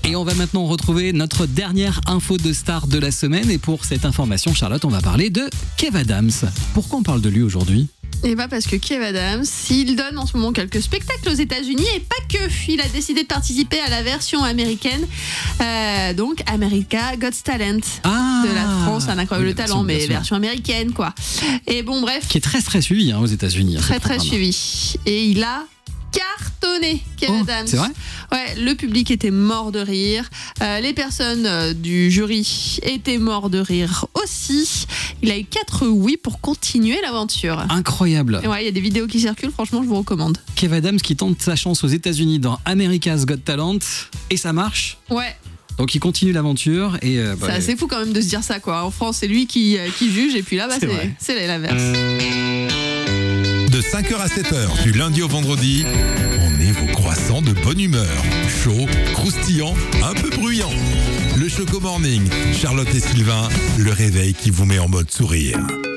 Et on va maintenant retrouver notre dernière info de star de la semaine. Et pour cette information, Charlotte, on va parler de Kev Adams. Pourquoi on parle de lui aujourd'hui ? Et parce que Kev Adams, il donne en ce moment quelques spectacles aux États-Unis et pas que. Il a décidé de participer à la version américaine, donc America Got Talent de la France, un incroyable talent, mais version américaine quoi. Et bon bref. Qui est très très suivi aux États-Unis. Très suivi. Et il a cartonné, Kev Adams. C'est vrai ? Ouais, le public était mort de rire. Les personnes du jury étaient morts de rire aussi. Il a eu 4 oui pour continuer l'aventure. Incroyable. Et ouais, il y a des vidéos qui circulent, franchement, je vous recommande. Kev Adams qui tente sa chance aux États-Unis dans America's Got Talent et ça marche. Ouais. Donc il continue l'aventure et c'est assez fou quand même de se dire ça quoi. En France, c'est lui qui juge et puis là, c'est l'inverse. De 5h à 7h, du lundi au vendredi, on est vos croissants de bonne humeur. Chaud, croustillant, un peu bruyant. Le Choco Morning, Charlotte et Sylvain, le réveil qui vous met en mode sourire.